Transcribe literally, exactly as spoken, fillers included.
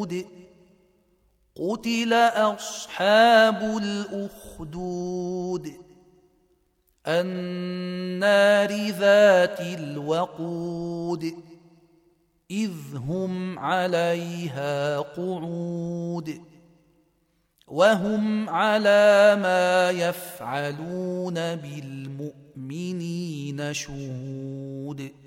ثمود قتل أصحاب الأخدود النار ذات الوقود إذ هم عليها قعود وهم على ما يفعلون بالمؤمنين شهود